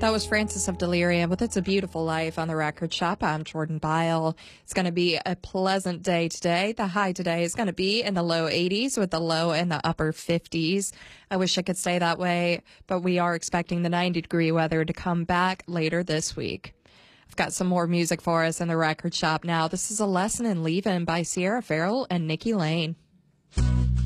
That was Francis of Delirium with It's a Beautiful Life on the Record Shop. I'm Jordan Byle. It's going to be a pleasant day today. The high today is going to be in the low 80s with the low in the upper 50s. I wish I could stay that way, but we are expecting the 90-degree weather to come back later this week. I've got some more music for us in the Record Shop now. This is A Lesson in Leaving by Sierra Farrell and Nikki Lane.